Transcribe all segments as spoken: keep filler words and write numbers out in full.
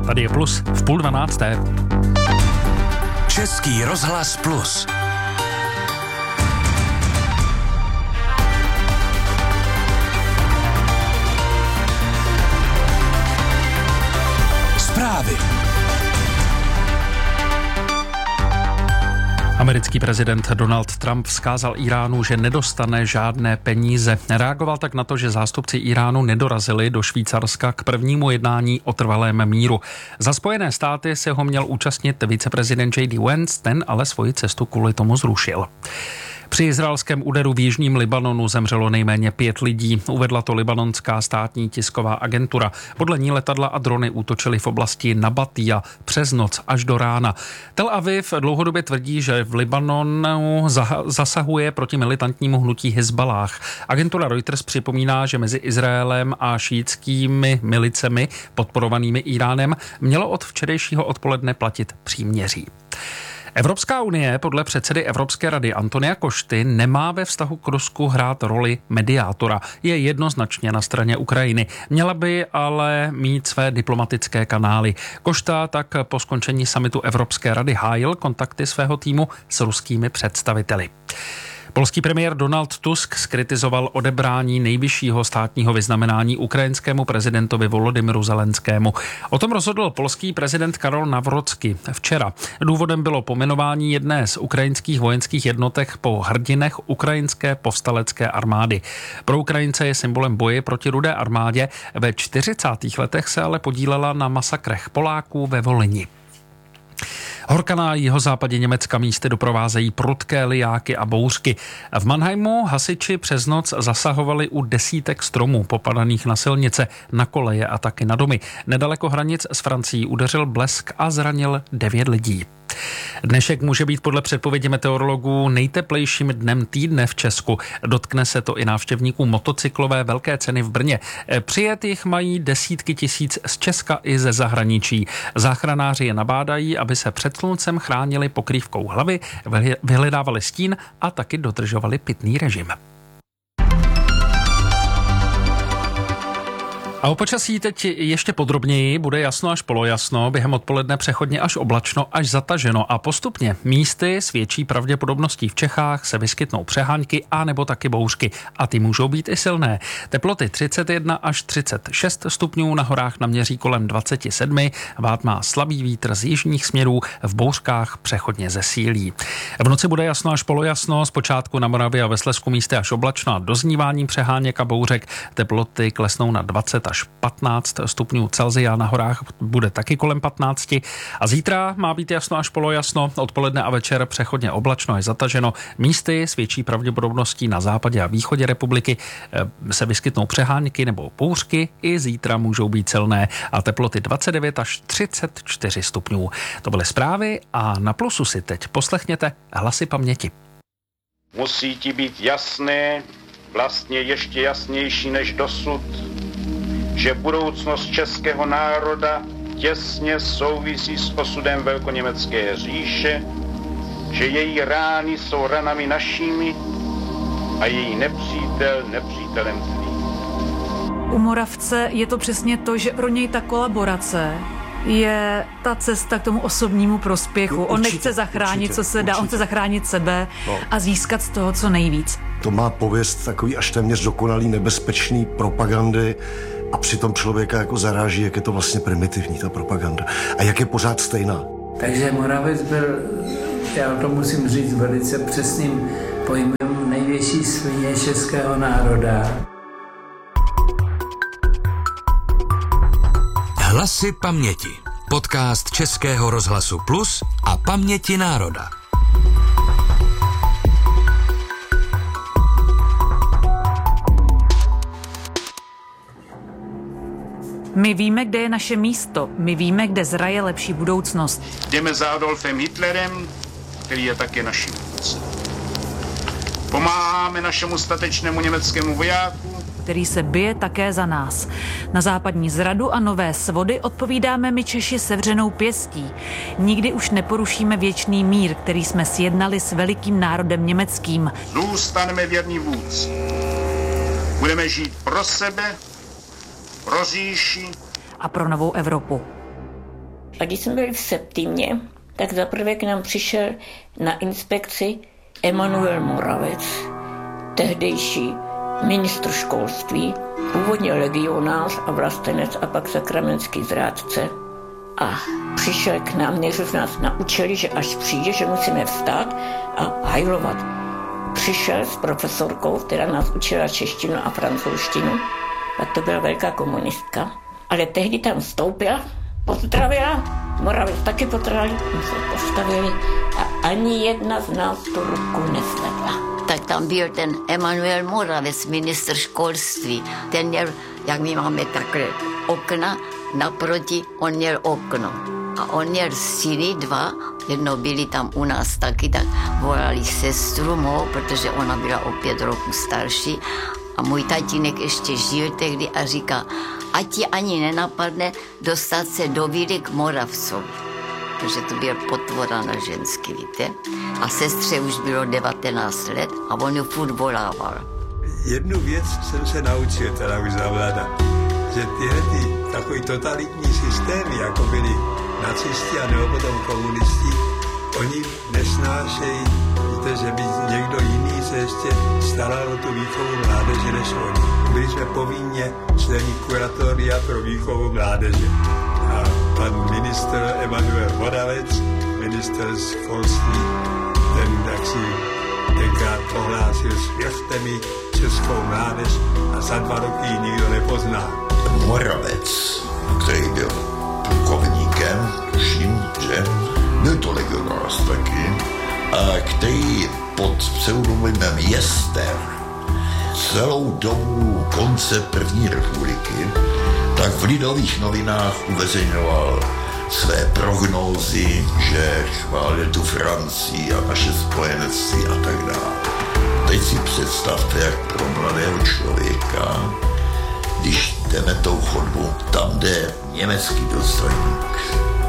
Tady je Plus v půl dvanácté. Český rozhlas Plus. Zprávy. Americký prezident Donald Trump vzkázal Íránu, že nedostane žádné peníze. Reagoval tak na to, že zástupci Íránu nedorazili do Švýcarska k prvnímu jednání o trvalém míru. Za Spojené státy se ho měl účastnit viceprezident J D Vance, ten ale svoji cestu kvůli tomu zrušil. Při izraelském úderu v jižním Libanonu zemřelo nejméně pět lidí, uvedla to libanonská státní tisková agentura. Podle ní letadla a drony útočily v oblasti Nabatija přes noc až do rána. Tel Aviv dlouhodobě tvrdí, že v Libanonu zasahuje proti militantnímu hnutí Hizballáh. Agentura Reuters připomíná, že mezi Izraelem a šíitskými milicemi podporovanými Íránem mělo od včerejšího odpoledne platit příměří. Evropská unie podle předsedy Evropské rady Antonia Košty nemá ve vztahu k Rusku hrát roli mediátora. Je jednoznačně na straně Ukrajiny. Měla by ale mít své diplomatické kanály. Košta tak po skončení summitu Evropské rady hájil kontakty svého týmu s ruskými představiteli. Polský premiér Donald Tusk zkritizoval odebrání nejvyššího státního vyznamenání ukrajinskému prezidentovi Volodymyru Zelenskému. O tom rozhodl polský prezident Karol Nawrocki včera. Důvodem bylo pomenování jedné z ukrajinských vojenských jednotek po hrdinech ukrajinské povstalecké armády. Pro Ukrajince je symbolem boje proti Rudé armádě. Ve čtyřicátých letech se ale podílela na masakrech Poláků ve Volyni. Horka na jihozápadě Německa místy doprovázejí prudké lijáky a bouřky. V Mannheimu hasiči přes noc zasahovali u desítek stromů popadaných na silnice, na koleje a taky na domy. Nedaleko hranic s Francií udeřil blesk a zranil devět lidí. Dnešek může být podle předpovědi meteorologů nejteplejším dnem týdne v Česku. Dotkne se to i návštěvníků motocyklové velké ceny v Brně. Přijet jich mají desítky tisíc z Česka i ze zahraničí. Záchranáři je nabádají, aby se před sluncem chránili pokrývkou hlavy, vyhledávali stín a taky dodržovali pitný režim. A o počasí teď ještě podrobněji, bude jasno až polojasno, během odpoledne přechodně až oblačno, až zataženo a postupně místy s větší pravděpodobností v Čechách se vyskytnou přeháňky a nebo taky bouřky a ty můžou být i silné. Teploty třicet jedna až třicet šest stupňů, na horách naměří kolem dvacet sedm, vád má slabý vítr z jižních směrů, v bouřkách přechodně zesílí. V noci bude jasno až polojasno, zpočátku na Moravě a ve Slezsku místy až oblačno a dozníváním přeháněk a bouřek. Teploty klesnou na dvacet až patnáct stupňů Celsia, na horách bude taky kolem patnáct. A zítra má být jasno až polojasno, odpoledne a večer přechodně oblačno až zataženo. Místy s větší pravděpodobností na západě a východě republiky se vyskytnou přeháňky nebo bouřky, i zítra můžou být silné a teploty dvacet devět až třicet čtyři stupňů. To byly zprávy a na Plusu si teď poslechněte hlasy paměti. Musí ti být jasné, vlastně ještě jasnější než dosud, že budoucnost českého národa těsně souvisí s osudem velkoněmecké říše, že její rány jsou ranami našimi a její nepřítel nepřítelem tvým. U Moravce je to přesně to, že pro něj ta kolaborace je ta cesta k tomu osobnímu prospěchu. On určitě, nechce zachránit, určitě, co se dá, určitě. On chce zachránit sebe no. a získat z toho co nejvíc. To má pověst takový až téměř dokonalý nebezpečný propagandy a přitom člověka jako zaráží, jak je to vlastně primitivní, ta propaganda. A jak je pořád stejná. Takže Moravec byl, já to musím říct velice přesným pojmem, největší svině českého národa. Hlasy paměti. Podcast Českého rozhlasu Plus a Paměti národa. My víme, kde je naše místo. My víme, kde zraje lepší budoucnost. Jdeme za Adolfem Hitlerem, který je také naším vůdcem. Pomáháme našemu statečnému německému vojáku, který se bije také za nás. Na západní zradu a nové svody odpovídáme my Češi sevřenou pěstí. Nikdy už neporušíme věčný mír, který jsme sjednali s velikým národem německým. Zůstaneme věrní vůdci. Budeme žít pro sebe, pro říši a pro novou Evropu. A když jsme byli v Septímě, tak zaprvé k nám přišel na inspekci Emanuel Moravec, tehdejší ministr školství, původně legionář a vlastenec a pak sakramentský zrádce. A přišel k nám, než nás naučili, že až přijde, že musíme vstát a hajlovat. Přišel s profesorkou, která nás učila češtinu a francouzštinu, a to byla velká komunistka. Ale tehdy tam vstoupila, pozdravila, Moravec taky pozdravili, my se postavili a ani jedna z nás tu ruku nezvedla. Tak tam byl ten Emanuel Moravec, ministr školství. Ten měl, jak my máme takhle okna, naproti on měl okno. A on měl syny dva, jedno byli tam u nás taky, tak volali sestru mou, protože ona byla o pět roků starší. A můj tatínek ještě žil tehdy a říká, ať ti ani nenapadne dostat se do víry k Moravcovi. Protože to byl potvora na ženský, víte. A sestře už bylo devatenáct let a on ju furt volával. Jednu věc jsem se naučil teda už za vláda, že tyhle ty takový totalitní systémy, jako byli nacisti a nebo potom komunisti, oni nesnášejí, víte, že by někdo jiný se ještě staral o tu výchovu mládeže než oni. Byli jsme povinně členi kuratoria pro výchovu mládeže. A pan ministr Emanuel Moravec, ministr školství, ten tak si tenkrát pohlásil, svěřte mi českou mládež a za dva roky ji nikdo nepozná. Moravec, který byl plukovníkem, tuším, že byl to legionář taky, a který pod pseudonymem Jester celou dobu konce první republiky tak v Lidových novinách uveřejňoval své prognózy, že chválil tu Francii a naše spojenectví a tak dále. Teď si představte, jak pro mladého člověka, když jdeme tou chodbou, tam jde německý důstojník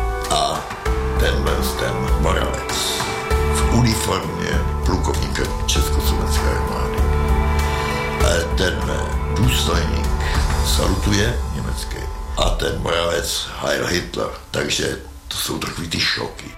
a tenhle ten Moravec v uniformě plukovníka Československé armády. A ten důstojník salutuje německý a ten Moravec Heil Hitler. Takže to jsou takový ty šoky.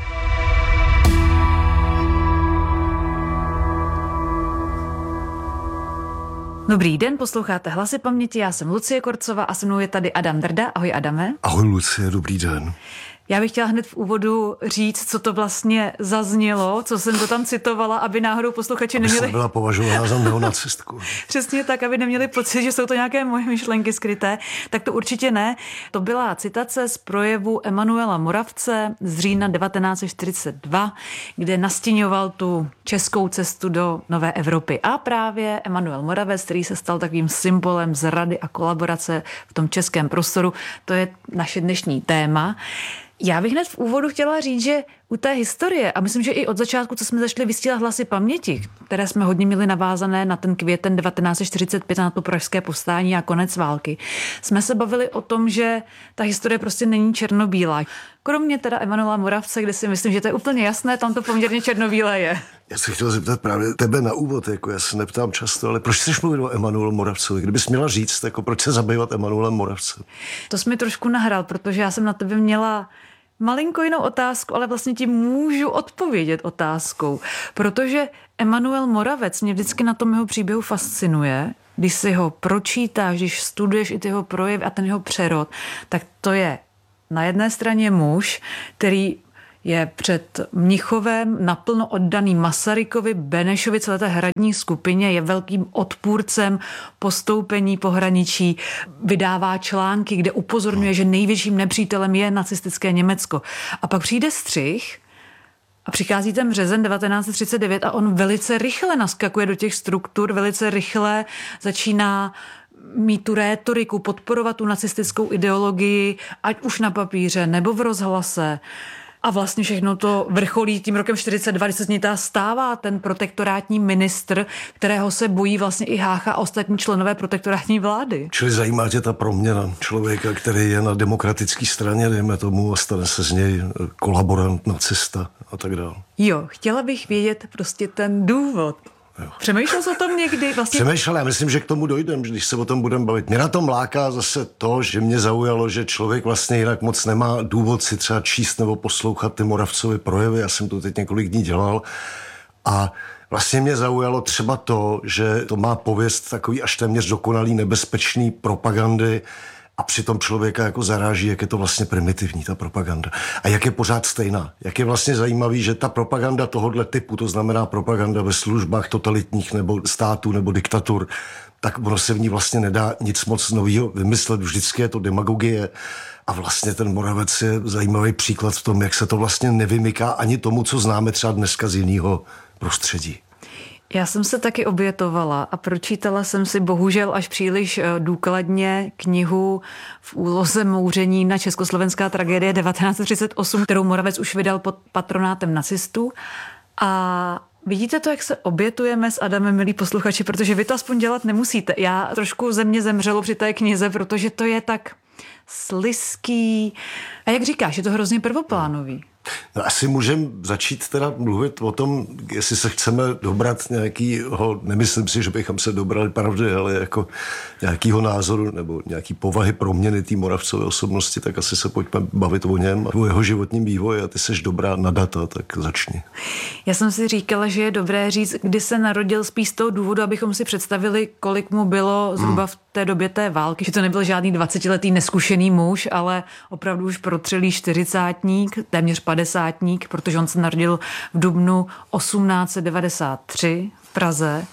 Dobrý den, posloucháte Hlasy paměti, já jsem Lucie Korcová a se mnou je tady Adam Drda. Ahoj Adame. Ahoj Lucie, dobrý den. Já bych chtěla hned v úvodu říct, co to vlastně zaznělo, co jsem to tam citovala, aby náhodou posluchači aby neměli... Aby byla považovaná za neonacistku. Přesně tak, aby neměli pocit, že jsou to nějaké moje myšlenky skryté. Tak to určitě ne. To byla citace z projevu Emanuela Moravce z října devatenáct set čtyřicet dva, kde nastíňoval tu českou cestu do nové Evropy. A právě Emanuel Moravec, který se stal takovým symbolem zrady a kolaborace v tom českém prostoru, to je naše dnešní téma. Já bych hned v úvodu chtěla říct, že u té historie, a myslím, že i od začátku, co jsme začali vysílat Hlasy paměti, které jsme hodně měli navázané na ten květen devatenáct set čtyřicet pět, na to pražské povstání a konec války, jsme se bavili o tom, že ta historie prostě není černobílá. Kromě teda Emanuela Moravce, kde si myslím, že to je úplně jasné, tam to poměrně černobílé je. Já se chtěl zeptat právě tebe na úvod, jako já se neptám často, ale proč jsi mluvil o Emanuelu Moravcovi? Kdybys měla říct, jako proč se zabývat Emanuelem Moravcem? To jsi mi trošku nahrál, protože já jsem na tebe měla malinko jinou otázku, ale vlastně ti můžu odpovědět otázkou, protože Emanuel Moravec mě vždycky na tom jeho příběhu fascinuje. Když si ho pročítáš, když studuješ i ty jeho projevy a ten jeho přerod, tak to je na jedné straně muž, který je před Mnichovem naplno oddaný Masarykovi, Benešovi, celé té hradní skupině, je velkým odpůrcem postoupení pohraničí, vydává články, kde upozorňuje, že největším nepřítelem je nacistické Německo. A pak přijde střih a přichází ten březen devatenáct set třicet devět a on velice rychle naskakuje do těch struktur, velice rychle začíná mít tu rétoriku, podporovat tu nacistickou ideologii, ať už na papíře nebo v rozhlase. A vlastně všechno to vrcholí tím rokem čtyřicet dva, kdy se z něj stává ten protektorátní ministr, kterého se bojí vlastně i Hácha a ostatní členové protektorátní vlády. Čili zajímá tě ta proměna člověka, který je na demokratické straně, dejme tomu, a stane se z něj kolaborant, nacista a tak dále. Jo, chtěla bych vědět prostě ten důvod. jo. Přemýšlel jsi o tom někdy? Vlastně... Přemýšlel, já myslím, že k tomu dojdem, když se o tom budeme bavit. Mě na tom láká zase to, že mě zaujalo, že člověk vlastně jinak moc nemá důvod si třeba číst nebo poslouchat ty Moravcovy projevy. Já jsem to teď několik dní dělal a vlastně mě zaujalo třeba to, že to má pověst takový až téměř dokonalý nebezpečný propagandy a přitom člověka jako zaráží, jak je to vlastně primitivní, ta propaganda. A jak je pořád stejná. Jak je vlastně zajímavý, že ta propaganda tohohle typu, to znamená propaganda ve službách totalitních nebo států nebo diktatur, tak ono se v ní vlastně nedá nic moc nového vymyslet. Vždycky je to demagogie. A vlastně ten Moravec je zajímavý příklad v tom, jak se to vlastně nevymyká ani tomu, co známe třeba dneska z jiného prostředí. Já jsem se taky obětovala a pročítala jsem si bohužel až příliš důkladně knihu v úloze Mouření na československá tragédie devatenáct set třicet osm, kterou Moravec už vydal pod patronátem nacistů. A vidíte to, jak se obětujeme s Adamem, milí posluchači, protože vy to aspoň dělat nemusíte. Já trošku ze mě zemřelo při té knize, protože to je tak slizký. A jak říkáš, je to hrozně prvoplánový. No asi můžeme začít teda mluvit o tom, jestli se chceme dobrat nějakýho, nemyslím si, že bychom se dobrali pravdy, ale jako nějakýho názoru nebo nějaký povahy proměny té Moravcové osobnosti, tak asi se pojďme bavit o něm a o jeho životním vývoji a ty seš dobrá na data, tak začni. Já jsem si říkala, že je dobré říct, kdy se narodil spíš z toho důvodu, abychom si představili, kolik mu bylo zhruba v té době té války, že to nebyl žádný dvacetiletý neskušený muž, ale opravdu už protřelý čtyřicátník, téměř padesátník, protože on se narodil v dubnu osmnáct set devadesát tři v Praze.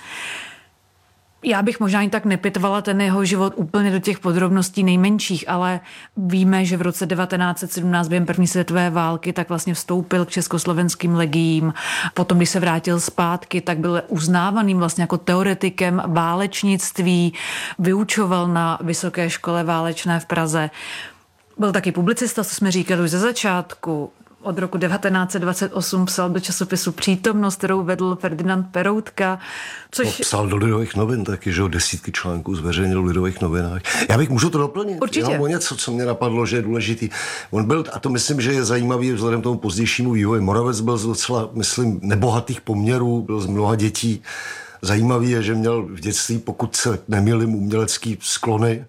Já bych možná i tak nepitvala ten jeho život úplně do těch podrobností nejmenších, ale víme, že v roce devatenáct set sedmnáct během první světové války tak vlastně vstoupil k československým legiím. Potom, když se vrátil zpátky, tak byl uznávaným vlastně jako teoretikem válečnictví, vyučoval na Vysoké škole válečné v Praze. Byl taky publicista, co jsme říkali už ze začátku. Od roku devatenáct set dvacet osm psal do časopisu Přítomnost, kterou vedl Ferdinand Peroutka. Což... No, psal do Lidových novin taky, že desítky článků zveřejnil v Lidových novinách. Já bych můžu to doplnit. Určitě. Jenom o něco, co mě napadlo, že je důležitý. On byl, a to myslím, že je zajímavý vzhledem k tomu pozdějšímu vývoji. Moravec byl z docela, myslím, nebohatých poměrů, byl z mnoha dětí. Zajímavý je, že měl v dětství, pokud se nemýlím, umělecký sklony.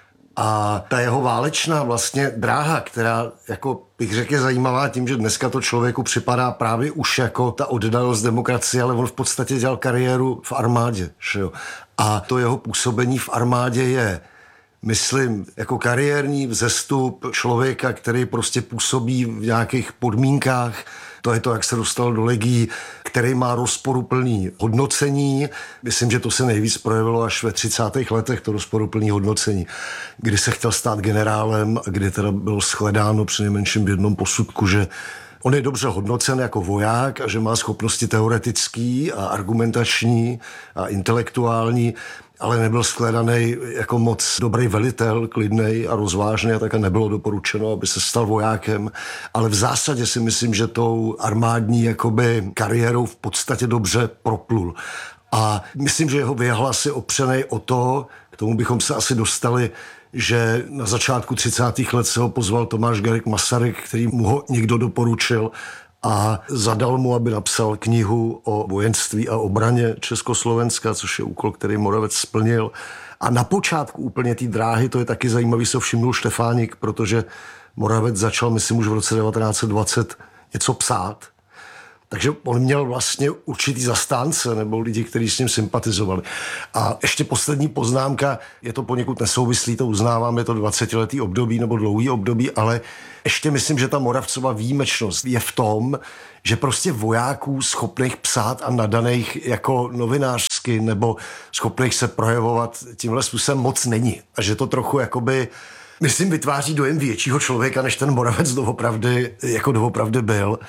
A ta jeho válečná vlastně dráha, která, jako bych řekl, je zajímavá tím, že dneska to člověku připadá právě už jako ta oddalost demokracie, ale on v podstatě dělal kariéru v armádě. Že jo? A to jeho působení v armádě je, myslím, jako kariérní vzestup člověka, který prostě působí v nějakých podmínkách. To je to, jak se dostal do legií, který má rozporuplný hodnocení. Myslím, že to se nejvíc projevilo až ve třicátých letech, to rozporuplný hodnocení, kdy se chtěl stát generálem a kdy teda bylo shledáno přinejmenším v jednom posudku, že on je dobře hodnocen jako voják a že má schopnosti teoretický a argumentační a intelektuální, ale nebyl shledaný jako moc dobrý velitel, klidnej a rozvážný a také nebylo doporučeno, aby se stal vojákem. Ale v zásadě si myslím, že tou armádní jakoby kariérou v podstatě dobře proplul. A myslím, že jeho věhlas je opřenej o to, k tomu bychom se asi dostali, že na začátku třicátých let se ho pozval Tomáš Garrigue Masaryk, který mu ho někdo doporučil a zadal mu, aby napsal knihu o vojenství a obraně Československa, což je úkol, který Moravec splnil. A na počátku úplně té dráhy, to je taky zajímavý, se všimnul Štefánik, protože Moravec začal, myslím, už v roce devatenáct set dvacet něco psát. Takže on měl vlastně určitý zastánce nebo lidi, kteří s ním sympatizovali. A ještě poslední poznámka, je to poněkud nesouvislý, to uznávám, je to dvacetiletý období nebo dlouhý období, ale ještě myslím, že ta Moravcova výjimečnost je v tom, že prostě vojáků schopných psát a nadaných jako novinářsky nebo schopných se projevovat tímhle způsobem moc není. A že to trochu jakoby, myslím, vytváří dojem většího člověka, než ten Moravec doopravdy, jako doopravdy byl.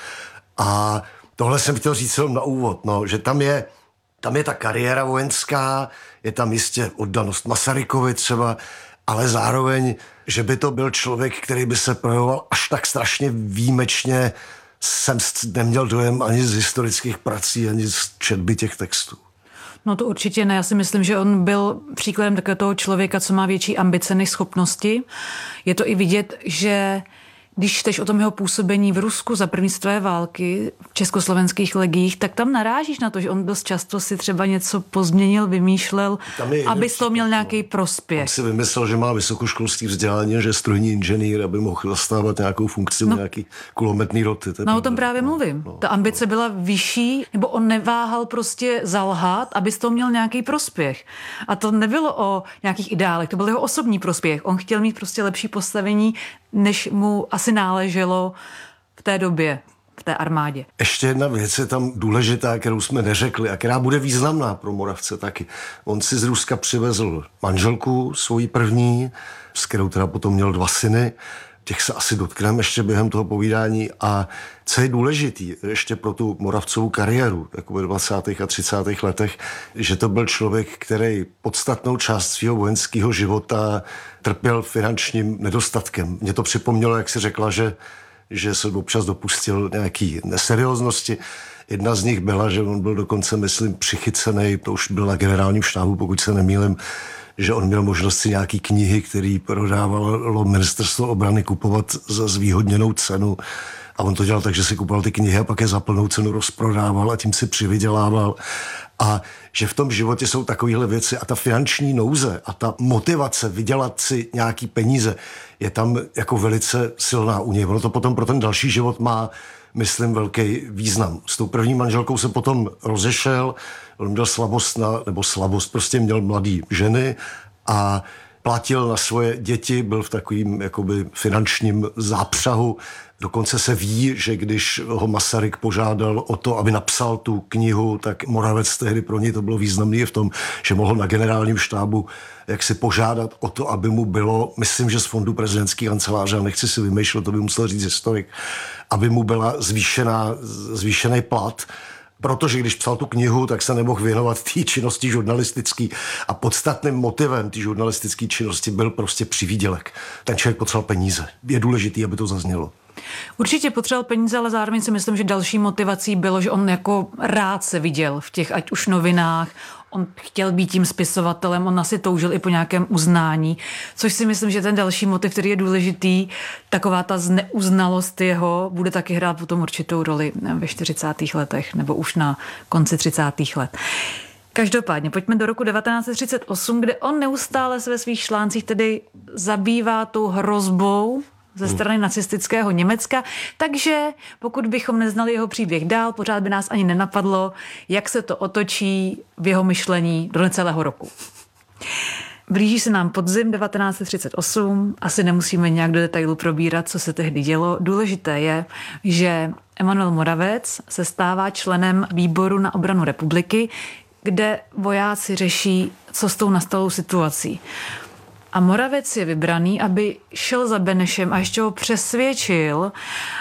A tohle jsem chtěl říct jenom na úvod, no, že tam je, tam je ta kariéra vojenská, je tam jistě oddanost Masarykovi třeba, ale zároveň, že by to byl člověk, který by se projevoval až tak strašně výjimečně, jsem neměl dojem ani z historických prací, ani z četby těch textů. No to určitě ne. Já si myslím, že on byl příkladem takového toho člověka, co má větší ambice než schopnosti. Je to i vidět, že Když čteš o tom jeho působení v Rusku za první světové války v československých legiích, tak tam narážíš na to, že on dost často si třeba něco pozměnil, vymýšlel, aby z toho měl nějaký prospěch. On si vymyslel, že má vysokoškolský vzdělání, že je strojní inženýr, aby mohl zastávat nějakou funkci no, nějaký kulometný roty. No o tom právě mluvím. No, Ta ambice no. byla vyšší, nebo on neváhal prostě zalhat, aby z toho měl nějaký prospěch. A to nebylo o nějakých ideálech, to byl jeho osobní prospěch. On chtěl mít prostě lepší postavení, než mu asi náleželo v té době, v té armádě. Ještě jedna věc je tam důležitá, kterou jsme neřekli a která bude významná pro Moravce taky. On si z Ruska přivezl manželku, svoji první, s kterou teda potom měl dva syny. Těch se asi dotkneme ještě během toho povídání. A co je důležitý ještě pro tu Moravcovou kariéru, jako ve dvacátých a třicátých letech, že to byl člověk, který podstatnou část svého vojenského života trpěl finančním nedostatkem. Mně to připomnělo, jak si řekla, že, že se občas dopustil nějaký neserióznosti. Jedna z nich byla, že on byl dokonce, myslím, přichycený, to už byl na generálním štábu, pokud se nemýlím, že on měl možnost si nějaký knihy, který prodávalo ministerstvo obrany, kupovat za zvýhodněnou cenu. A on to dělal tak, že si kupoval ty knihy a pak je za plnou cenu rozprodával a tím si přivydělával. A že v tom životě jsou takovéhle věci a ta finanční nouze a ta motivace vydělat si nějaký peníze je tam jako velice silná u něj. Ono to potom pro ten další život má, myslím, velký význam. S tou první manželkou se potom rozešel, on měl slabost, na, nebo slabost, prostě měl mladý ženy a platil na svoje děti, byl v takovým jakoby finančním zápřahu. Dokonce se ví, že když ho Masaryk požádal o to, aby napsal tu knihu, tak Moravec tehdy pro něj to bylo významné v tom, že mohl na generálním štábu jak si požádat o to, aby mu bylo, myslím, že z fondu prezidentské kanceláře, a nechci si vymýšlet, to by musel říct historik, aby mu byla zvýšená, zvýšený plat, protože když psal tu knihu, tak se nemohl věnovat té činnosti žurnalistické a podstatným motivem té žurnalistické činnosti byl prostě přivýdělek. Ten člověk potřeboval peníze. Je důležité, aby to zaznělo. Určitě potřeboval peníze, ale zároveň si myslím, že další motivací bylo, že on jako rád se viděl v těch ať už novinách, on chtěl být tím spisovatelem, on asi toužil i po nějakém uznání, což si myslím, že ten další motiv, který je důležitý, taková ta zneuznalost jeho, bude taky hrát potom určitou roli ve čtyřicátých letech nebo už na konci třicátých let. Každopádně, pojďme do roku devatenáct set třicet osm, kde on neustále se ve svých článcích tedy zabývá tou hrozbou ze strany nacistického Německa, takže pokud bychom neznali jeho příběh dál, pořád by nás ani nenapadlo, jak se to otočí v jeho myšlení do necelého roku. Blíží se nám podzim devatenáct set třicet osm, asi nemusíme nějak do detailu probírat, co se tehdy dělo. Důležité je, že Emanuel Moravec se stává členem výboru na obranu republiky, kde vojáci řeší, co s tou nastalou situací. A Moravec je vybraný, aby šel za Benešem a ještě ho přesvědčil,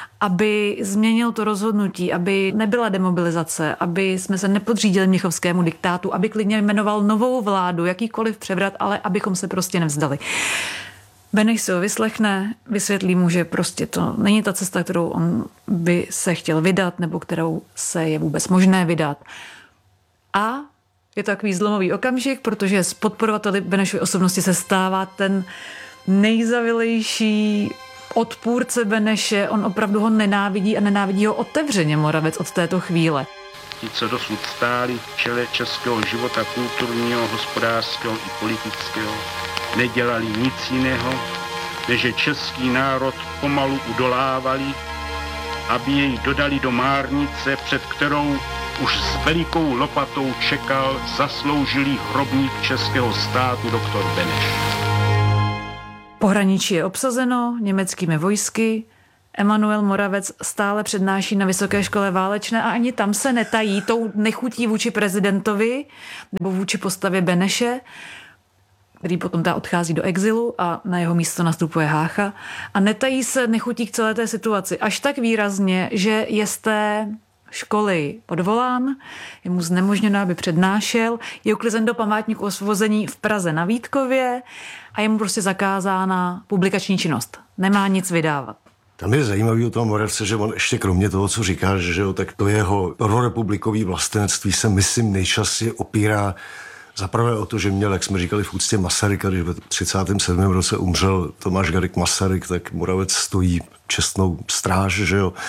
aby změnil to rozhodnutí, aby nebyla demobilizace, aby jsme se nepodřídili mnichovskému diktátu, aby klidně jmenoval novou vládu, jakýkoliv převrat, ale abychom se prostě nevzdali. Beneš si ho vyslechne, vysvětlí mu, že prostě to není ta cesta, kterou on by se chtěl vydat, nebo kterou se je vůbec možné vydat. A je to takový zlomový okamžik, protože z podporovateli Benešovy osobnosti se stává ten nejzavilejší odpůrce Beneše. On opravdu ho nenávidí a nenávidí ho otevřeně Moravec od této chvíle. Ti, co dosud stáli v čele českého života kulturního, hospodářského i politického, nedělali nic jiného, než že český národ pomalu udolávali, aby jej dodali do márnice, před kterou už s velikou lopatou čekal zasloužilý hrobník českého státu doktor Beneš. Pohraničí je obsazeno německými vojsky. Emanuel Moravec stále přednáší na Vysoké škole válečné a ani tam se netají tou nechutí vůči prezidentovi nebo vůči postavě Beneše, který potom ta odchází do exilu a na jeho místo nastupuje Hácha. A netají se nechutí k celé té situaci až tak výrazně, že je z té školy odvolán, je mu znemožněno, aby přednášel, je uklizen do památníku osvobození v Praze na Vítkově a je mu prostě zakázána publikační činnost. Nemá nic vydávat. Tam je zajímavý o tom Moravce, že on ještě kromě toho, co říká, že jo, tak to jeho prvorepublikový vlastenectví se, myslím, nejčastěji opírá Zaprvé o to, že měl, jak jsme říkali v úctě Masaryka, když v třicátém sedmém roce umřel Tomáš Garrigue Masaryk, tak Moravec stojí čestnou stráž, že jo.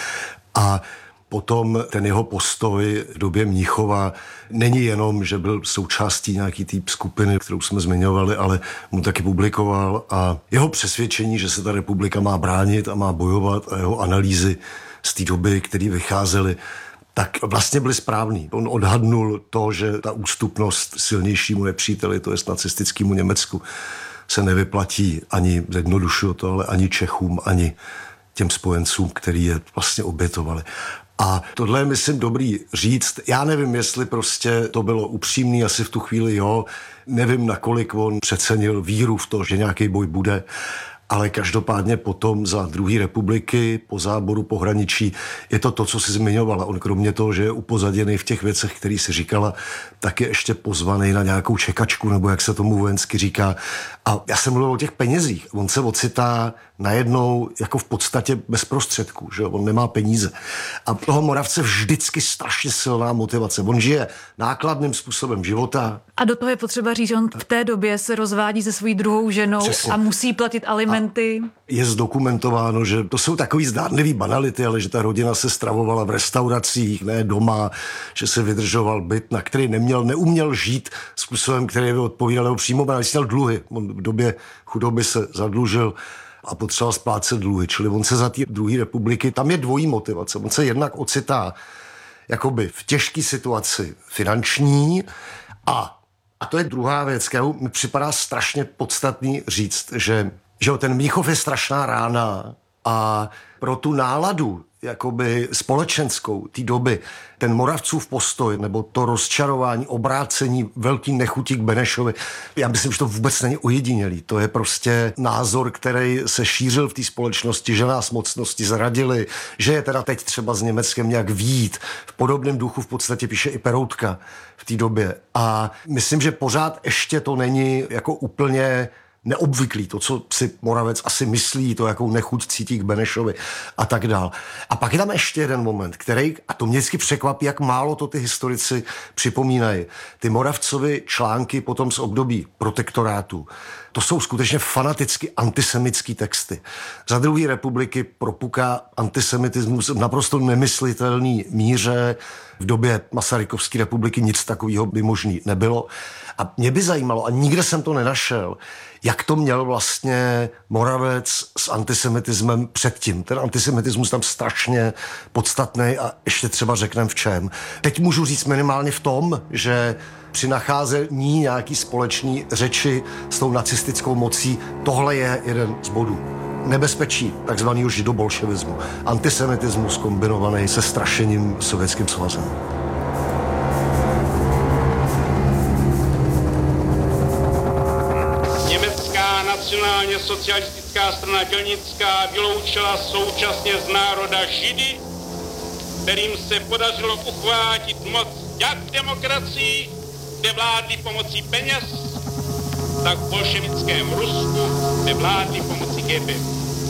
A potom ten jeho postoj v době Mnichova není jenom, že byl součástí nějaký té skupiny, kterou jsme zmiňovali, ale mu taky publikoval a jeho přesvědčení, že se ta republika má bránit a má bojovat a jeho analýzy z té doby, které vycházely, tak vlastně byly správný. On odhadnul to, že ta ústupnost silnějšímu nepříteli, to je nacistickému Německu, se nevyplatí ani zjednodušuju to, ale ani Čechům, ani těm spojencům, který je vlastně obětovali. A tohle je, myslím, dobrý říct. Já nevím, jestli prostě to bylo upřímný, asi v tu chvíli jo. Nevím, nakolik on přecenil víru v to, že nějaký boj bude. Ale každopádně potom za druhé republiky, po záboru pohraničí, je to to, co si zmiňovala. On kromě toho, že je upozaděný v těch věcech, který si říkala, tak je ještě pozvaný na nějakou čekačku, nebo jak se tomu vojensky říká. A já jsem mluvil o těch penězích. On se ocitá najednou jako v podstatě bez prostředků, že on nemá peníze. A toho Moravce vždycky strašně silná motivace. On žije nákladným způsobem života. A do toho je potřeba říct, že on v té době se rozvádí se svojí druhou ženou. Přesně. A musí platit alimenty. A je zdokumentováno, že to jsou takový zdánlivý banality, ale že ta rodina se stravovala v restauracích, ne doma, že se vydržoval byt, na který neměl, neuměl žít způsobem, který by odpovídal nebo přímo, když měl dluhy. On v době chudoby se zadlužil a potřeboval splácet dluhy. Čili on se za té druhé republiky, tam je dvojí motivace. On se jednak ocitá jakoby v těžké situaci finanční a A to je druhá věc, kterou mi připadá strašně podstatný říct, že, že ten Mnichov je strašná rána a pro tu náladu jakoby společenskou té doby, ten Moravcův postoj nebo to rozčarování, obrácení, velký nechutí k Benešovi, já myslím, že to vůbec není ojedinělý. To je prostě názor, který se šířil v té společnosti, že nás mocnosti zradili, že je teda teď třeba s Německem nějak vyjít. V podobném duchu v podstatě píše i Peroutka v té době. A myslím, že pořád ještě to není jako úplně neobvyklý, to, co si Moravec asi myslí, to, jakou nechuť cítí k Benešovi a tak dál. A pak je tam ještě jeden moment, který, a to mě vždycky překvapí, jak málo to ty historici připomínají. Ty Moravcovy články potom z období protektorátu, to jsou skutečně fanaticky antisemický texty. Za druhé republiky propuká antisemitismus v naprosto nemyslitelný míře. V době Masarykovské republiky nic takového by možný nebylo. A mě by zajímalo, a nikde jsem to nenašel, jak to měl vlastně Moravec s antisemitismem předtím. Ten antisemitismus tam strašně podstatný a ještě třeba řekneme v čem. Teď můžu říct minimálně v tom, že při nacházení nějaký společný řeči s tou nacistickou mocí, tohle je jeden z bodů. Nebezpečí takzvaného židobolševismu. Antisemitismus kombinovaný se strašením Sovětským svazem. Německá nacionálně socialistická strana dělnická vyloučila současně z národa Židy, kterým se podařilo uchvátit moc jak v demokracii, kde vládli pomocí peněz, tak v bolševickém Rusku, kde vládli pomocí G P.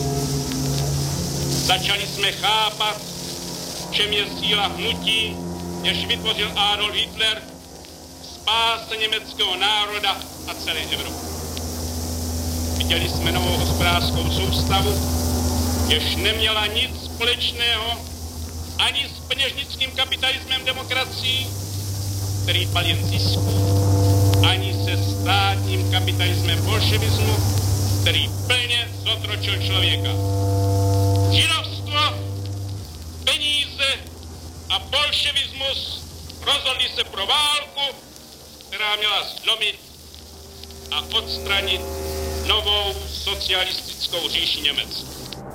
Začali jsme chápat, v čem je síla hnutí, jež vytvořil Adolf Hitler, spáse německého národa a celé Evropy. Viděli jsme novou hospodářskou soustavu, jež neměla nic společného ani s peněžnickým kapitalismem demokracií, který dbal jen zisku, ani se státním kapitalismem bolševismu, který plně zotročil člověka. Židovstvo, peníze a bolševismus rozhodli se pro válku, která měla zlomit a odstranit novou socialistickou říši Německa.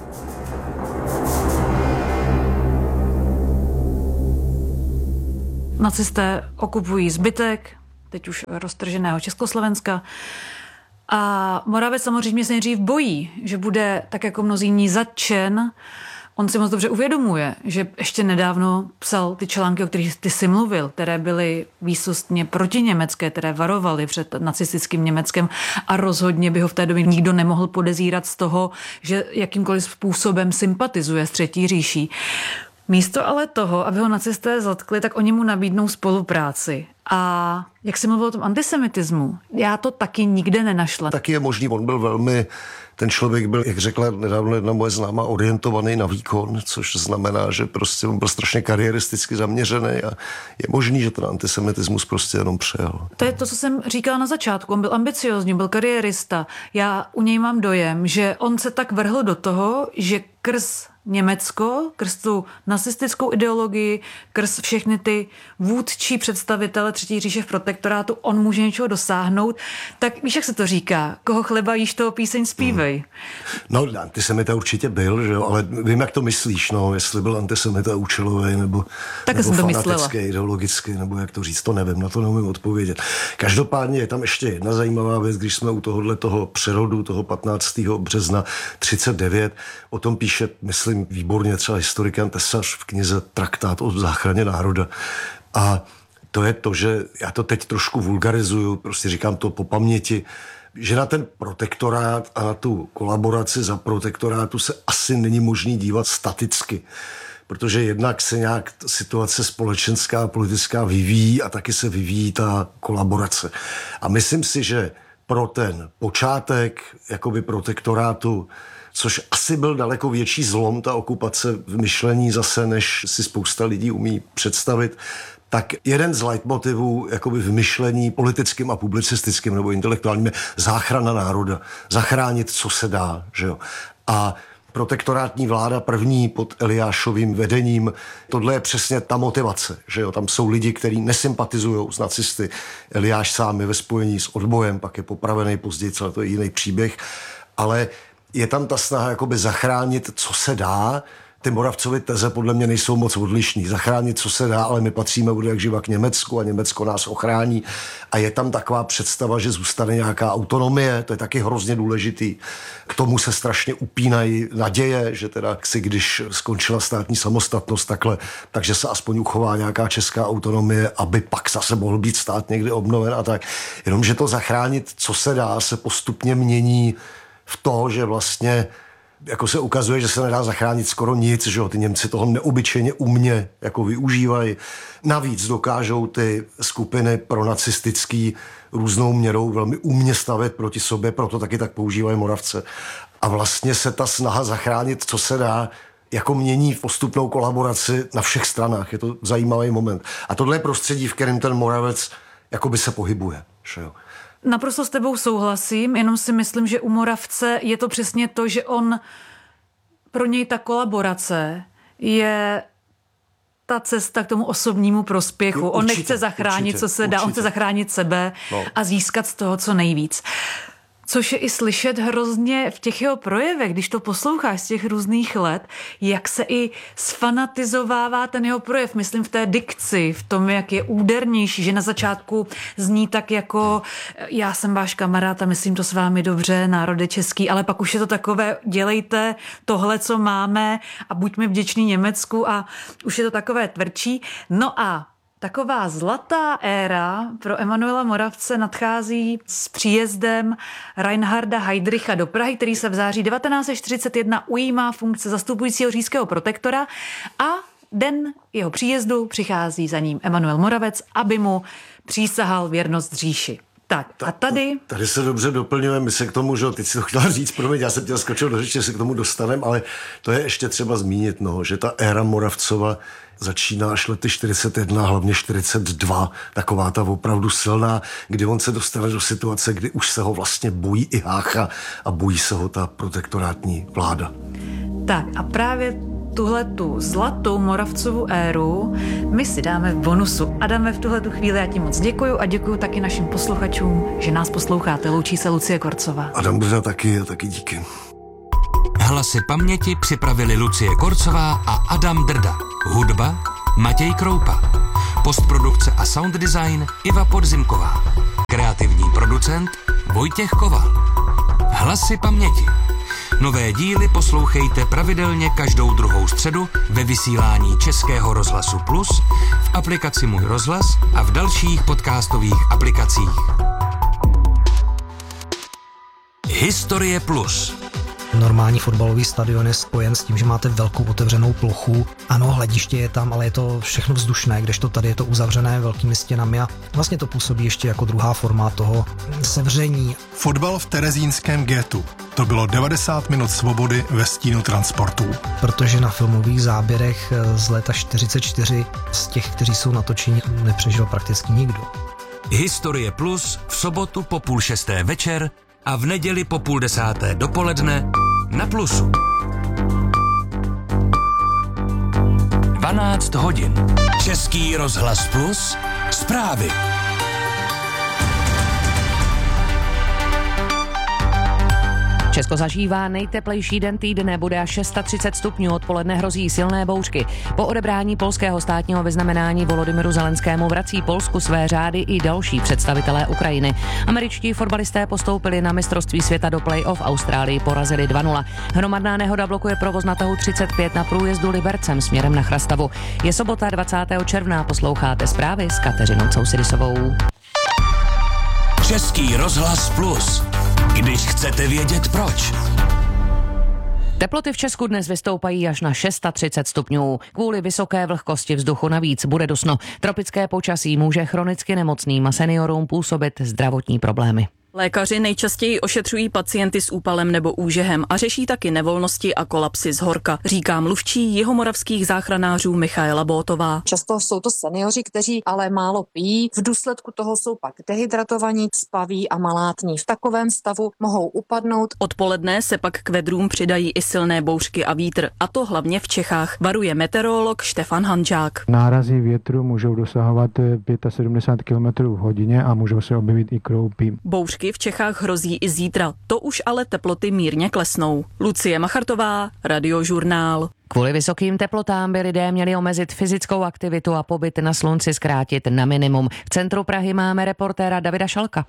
Nacisté okupují zbytek, teď už roztrženého Československa. A Moravec samozřejmě se nejdřív bojí, že bude tak jako mnozí ní zatčen. On si moc dobře uvědomuje, že ještě nedávno psal ty články, o kterých ty jsi mluvil, které byly výsostně protiněmecké, které varovaly před nacistickým Německem a rozhodně by ho v té době nikdo nemohl podezírat z toho, že jakýmkoliv způsobem sympatizuje s Třetí říší. Místo ale toho, aby ho nacisté zatkli, tak oni mu nabídnou spolupráci. A jak jsi mluvil o tom antisemitismu, já to taky nikde nenašla. Taky je možný, on byl velmi, ten člověk byl, jak řekla nedávno jedna moje známá, orientovaný na výkon, což znamená, že prostě on byl strašně kariéristicky zaměřený a je možný, že ten antisemitismus prostě jenom přejel. To je to, co jsem říkala na začátku. On byl ambiciózní, byl kariérista. Já u něj mám dojem, že on se tak vrhl do toho, že krz Německo, krz tu nacistickou ideologii, krz všechny ty vůdčí představitele Třetí říše v protektorátu, on může něčeho dosáhnout. Tak víš, jak se to říká? Koho chleba jíš, toho píseň zpívej. Hmm. No, antisemita určitě byl, že jo, ale vím, jak to myslíš, no, jestli byl antisemita účelový, nebo, nebo fanatický, ideologický, nebo jak to říct, to nevím, na to neumím odpovědět. Každopádně je tam ještě jedna zajímavá věc, když jsme u tohohle toho přerodu, toho patnáctého března třicet devět, o tom píše, myslím, výborně třeba historik Jan Tesař v knize Traktát o záchraně národa. A to je to, že já to teď trošku vulgarizuju, prostě říkám to po paměti, že na ten protektorát a na tu kolaboraci za protektorátu se asi není možný dívat staticky, protože jednak se nějak situace společenská a politická vyvíjí a taky se vyvíjí ta kolaborace. A myslím si, že pro ten počátek jakoby protektorátu, což asi byl daleko větší zlom, ta okupace v myšlení zase, než si spousta lidí umí představit, tak jeden z leitmotivů jakoby v myšlení politickým a publicistickým nebo intelektuálním je záchrana národa. Zachránit, co se dá. Že jo? A protektorátní vláda první pod Eliášovým vedením, tohle je přesně ta motivace. Že jo? Tam jsou lidi, kteří nesympatizují s nacisty. Eliáš sám je ve spojení s odbojem, pak je popravený později, ale to je jiný příběh. Ale je tam ta snaha jakoby zachránit, co se dá. Ty Moravcovy teze podle mě nejsou moc odlišný. Zachránit, co se dá, ale my patříme od jak živa k Německu a Německo nás ochrání. A je tam taková představa, že zůstane nějaká autonomie, to je taky hrozně důležitý. K tomu se strašně upínají naděje, že teda si, když skončila státní samostatnost takhle, takže se aspoň uchová nějaká česká autonomie, aby pak zase mohl být stát někdy obnoven a tak. Jenomže to zachránit, co se dá, se postupně mění v to, že vlastně jako se ukazuje, že se nedá zachránit skoro nic, že jo, ty Němci toho neobyčejně umně jako využívají. Navíc dokážou ty skupiny pronacistický různou měrou velmi umně stavět proti sobě, proto taky tak používají Moravce. A vlastně se ta snaha zachránit, co se dá, jako mění postupnou kolaboraci na všech stranách. Je to zajímavý moment. A tohle je prostředí, v kterém ten Moravec jakoby se pohybuje, že jo. Naprosto s tebou souhlasím, jenom si myslím, že u Moravce je to přesně to, že on, pro něj ta kolaborace je ta cesta k tomu osobnímu prospěchu. Jo, určitě, on nechce zachránit, určitě, co se dá, určitě. On chce zachránit sebe no. a získat z toho co nejvíc. Což je i slyšet hrozně v těch jeho projevech, když to posloucháš z těch různých let, jak se i sfanatizovává ten jeho projev, myslím v té dikci, v tom, jak je údernější, že na začátku zní tak jako já jsem váš kamarád a myslím to s vámi dobře, národe český, ale pak už je to takové, dělejte tohle, co máme a buďme vděční Německu a už je to takové tvrdší. No a taková zlatá éra pro Emanuela Moravce nadchází s příjezdem Reinharda Heydricha do Prahy, který se v září devatenáct set čtyřicet jedna ujímá funkce zastupujícího říšského protektora a den jeho příjezdu přichází za ním Emanuel Moravec, aby mu přísahal věrnost říši. Tak a tady... Tady se dobře doplňujeme, my se k tomu, že teď si to chtěla říct, promiň, já jsem tě skočil do řeči, že se k tomu dostaneme, ale to je ještě třeba zmínit, no, že ta éra Moravcova začíná až lety čtyřicet jedna, hlavně čtyřicet dva, taková ta opravdu silná, kdy on se dostane do situace, kdy už se ho vlastně bojí i Hácha a bojí se ho ta protektorátní vláda. Tak a právě tuhle tu zlatou Moravcovu éru my si dáme v bonusu. Adame, v tuhle tu chvíli já ti moc děkuju a děkuju taky našim posluchačům, že nás posloucháte. Loučí se Lucie Korcová. Adam Drda taky a taky díky. Hlasy paměti připravili Lucie Korcová a Adam Drda. Hudba Matěj Kroupa. Postprodukce a sound design Iva Podzimková. Kreativní producent Vojtěch Koval. Hlasy paměti. Nové díly poslouchejte pravidelně každou druhou středu ve vysílání Českého rozhlasu Plus, v aplikaci Můj rozhlas a v dalších podcastových aplikacích. Historie Plus. Normální fotbalový stadion je spojen s tím, že máte velkou otevřenou plochu. Ano, hlediště je tam, ale je to všechno vzdušné, kdežto tady je to uzavřené velkými stěnami a vlastně to působí ještě jako druhá forma toho sevření. Fotbal v terezínském gétu. To bylo devadesát minut svobody ve stínu transportů. Protože na filmových záběrech z léta čtyřicet čtyři z těch, kteří jsou natočeni, nepřežil prakticky nikdo. Historie Plus v sobotu po půl šesté večer a v neděli po půl desáté dopoledne na Plusu. dvanáct hodin. Český rozhlas Plus. Zprávy. Česko zažívá nejteplejší den týdne, bude až třicet šest stupňů, odpoledne hrozí silné bouřky. Po odebrání polského státního vyznamenání Volodymyru Zelenskému vrací Polsku své řády i další představitelé Ukrajiny. Američtí fotbalisté postoupili na mistrovství světa do play-off, Austrálii porazili dva nula. Hromadná nehoda blokuje provoz na tahu třicet pět na průjezdu Libercem směrem na Chrastavu. Je sobota dvacátého června, posloucháte zprávy s Kateřinou Cousidisovou. Český rozhlas Plus. Když chcete vědět proč. Teploty v Česku dnes vystoupají až na třicet šest stupňů. Kvůli vysoké vlhkosti vzduchu navíc bude dusno. Tropické počasí může chronicky nemocným a seniorům působit zdravotní problémy. Lékaři nejčastěji ošetřují pacienty s úpalem nebo úžehem a řeší taky nevolnosti a kolapsy z horka, říká mluvčí jihomoravských záchranářů Michaela Bótová. Často jsou to seniori, kteří ale málo pijí, v důsledku toho jsou pak dehydratovaní, spaví a malátní. V takovém stavu mohou upadnout. Odpoledne se pak k vedrům přidají i silné bouřky a vítr, a to hlavně v Čechách, varuje meteorolog Štefan Hanžák. Nárazy větru můžou dosahovat sedmdesát pět kilometrů v hodině a můžou se objevit i kroupy. Bouřky v Čechách hrozí i zítra, to už ale teploty mírně klesnou. Lucie Machartová, Radiožurnál. Kvůli vysokým teplotám by lidé měli omezit fyzickou aktivitu a pobyt na slunci zkrátit na minimum. V centru Prahy máme reportéra Davida Šalka.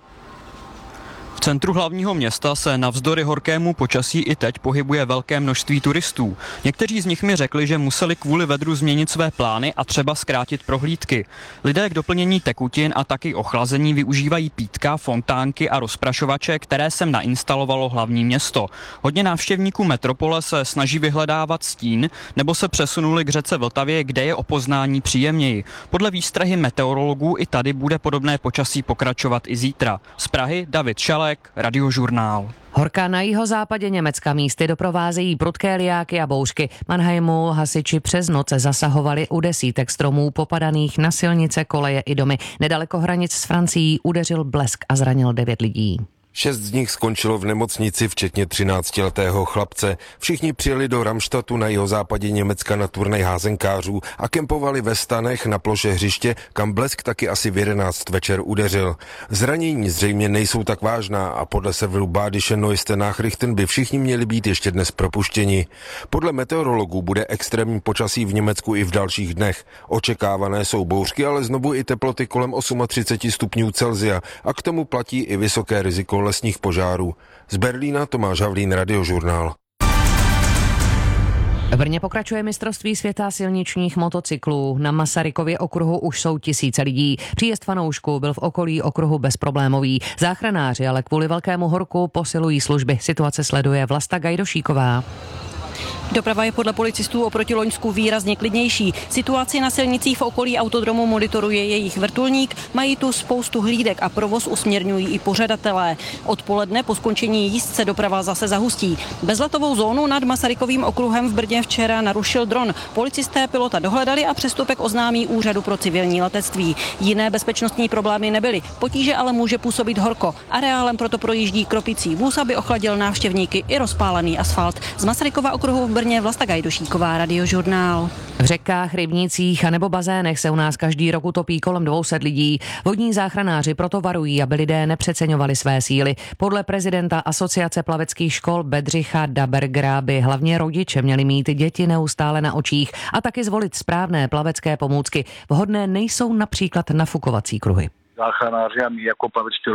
V centru hlavního města se navzdory horkému počasí i teď pohybuje velké množství turistů. Někteří z nich mi řekli, že museli kvůli vedru změnit své plány a třeba zkrátit prohlídky. Lidé k doplnění tekutin a taky ochlazení využívají pítka, fontánky a rozprašovače, které sem nainstalovalo hlavní město. Hodně návštěvníků metropole se snaží vyhledávat stín nebo se přesunuli k řece Vltavě, kde je o poznání příjemněji. Podle výstrahy meteorologů i tady bude podobné počasí pokračovat i zítra. Z Prahy David Šalek, Radiožurnál. Horka na jihozápadě Německa místy doprovázejí prudké lijáky a bouřky. Mannheimu hasiči přes noc zasahovali u desítek stromů popadaných na silnice, koleje i domy. Nedaleko hranic s Francií udeřil blesk a zranil devět lidí. Šest z nich skončilo v nemocnici, včetně třináctiletého chlapce. Všichni přijeli do Ramštatu na jihozápadě Německa na turnaj házenkářů a kempovali ve stanech na ploše hřiště, kam blesk taky asi v jedenáct večer udeřil. Zranění zřejmě nejsou tak vážná a podle serveru Badische Neueste Nachrichten by všichni měli být ještě dnes propuštěni. Podle meteorologů bude extrémní počasí v Německu i v dalších dnech. Očekávané jsou bouřky, ale znovu i teploty kolem třicet osm stupňů Celsia a k tomu platí i vysoké riziko lesních požárů. Z Berlína Tomáš Havlín, Radiožurnál. V Brně pokračuje mistrovství světa silničních motocyklů. Na Masarykově okruhu už jsou tisíce lidí. Příjezd fanoušků byl v okolí okruhu bezproblémový. Záchranáři ale kvůli velkému horku posilují služby. Situace sleduje Vlasta Gajdošíková. Doprava je podle policistů oproti loňsku výrazně klidnější. Situaci na silnicích v okolí autodromu monitoruje jejich vrtulník, mají tu spoustu hlídek a provoz usměrňují i pořadatelé. Odpoledne po skončení jízdce doprava zase zahustí. Bezletovou zónu nad Masarykovým okruhem v Brně včera narušil dron. Policisté pilota dohledali a přestupek oznámí Úřadu pro civilní letectví. Jiné bezpečnostní problémy nebyly. Potíže ale může působit horko. Areálem proto projíždí kropicí vůz, aby ochladil návštěvníky i rozpálený asfalt. Z Masarykova okruhu v Brně Vlasta Gajdošíková, Radiožurnál. V řekách, rybnících a nebo bazénech se u nás každý rok utopí kolem dvě stě lidí. Vodní záchranáři proto varují, aby lidé nepřeceňovali své síly. Podle prezidenta Asociace plaveckých škol Bedřicha Dabergera by hlavně rodiče měli mít děti neustále na očích a taky zvolit správné plavecké pomůcky. Vhodné nejsou například nafukovací kruhy. Záchranáři a my jako plavecký